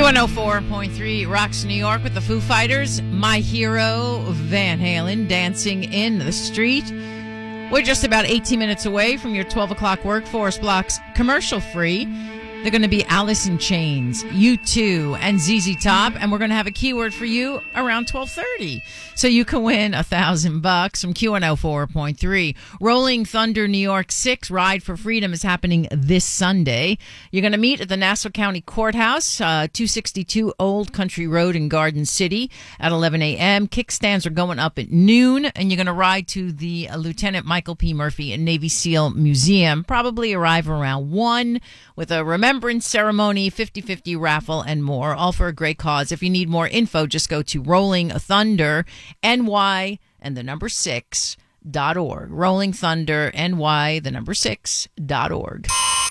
Q104.3 rocks New York with the Foo Fighters. My Hero, Van Halen, dancing in the street. We're just about 18 minutes away from your 12 o'clock workforce blocks, commercial free. They're going to be Alice in Chains, U2, and ZZ Top, and we're going to have a keyword for you around 12:30. So you can win $1,000 from Q104.3. Rolling Thunder New York 6 Ride for Freedom is happening this Sunday. You're going to meet at the Nassau County Courthouse, 262 Old Country Road in Garden City at 11 a.m. Kickstands are going up at noon, and you're going to ride to the Lieutenant Michael P. Murphy and Navy SEAL Museum. Probably arrive around 1 with a remembrance ceremony, 50-50 raffle, and more, all for a great cause. If you need more info, just go to Rolling Thunder NY and the number 6.org. Rolling Thunder NY, the number 6.org.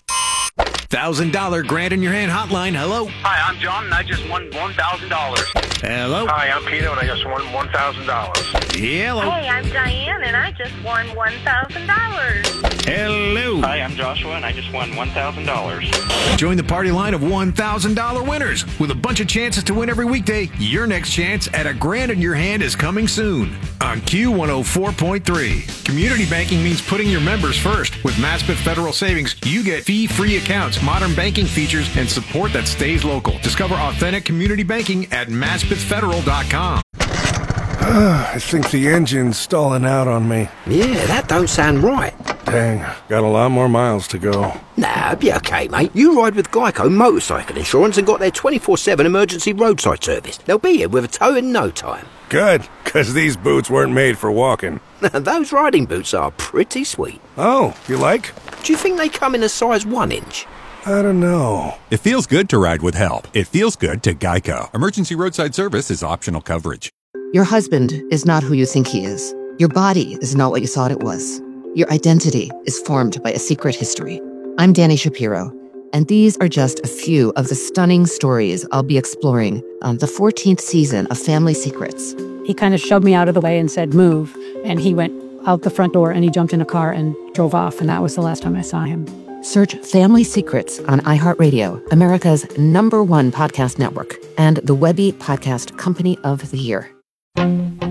$1,000 Grant in your hand hotline. Hello. Hi, I'm John, and I just won $1,000. Hello. Hi, I'm Peter, and I just won $1,000. Hello. Hey, I'm Diane, and I just won $1,000. Hello. Hi, I'm Joshua, and I just won $1,000. Join the party line of $1,000 winners. With a bunch of chances to win every weekday, your next chance at a grand in your hand is coming soon on Q104.3. Community banking means putting your members first. With Maspeth Federal Savings, you get fee-free accounts, modern banking features, and support that stays local. Discover authentic community banking at MaspethFederal.com. I think the engine's stalling out on me. Yeah, that don't sound right. Dang, got a lot more miles to go. Nah, be okay, mate. You ride with Geico Motorcycle Insurance and got their 24/7 emergency roadside service. They'll be here with a tow in no time. Good, because these boots weren't made for walking. Those riding boots are pretty sweet. Oh, you like? Do you think they come in a size 1 inch? I don't know. It feels good to ride with help. It feels good to Geico. Emergency roadside service is optional coverage. Your husband is not who you think he is. Your body is not what you thought it was. Your identity is formed by a secret history. I'm Danny Shapiro, and these are just a few of the stunning stories I'll be exploring on the 14th season of Family Secrets. He kind of shoved me out of the way and said, move. And he went out the front door and he jumped in a car and drove off. And that was the last time I saw him. Search Family Secrets on iHeartRadio, America's #1 podcast network, and the Webby Podcast Company of the Year.